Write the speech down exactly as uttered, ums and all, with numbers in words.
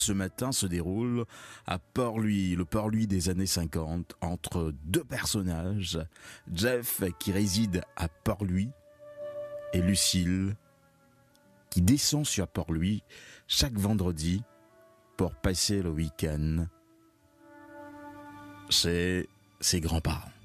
Ce matin se déroule à Port-Louis, le Port-Louis des années cinquante, entre deux personnages, Jeff qui réside à Port-Louis et Lucille qui descend sur Port-Louis chaque vendredi pour passer le week-end chez ses grands-parents.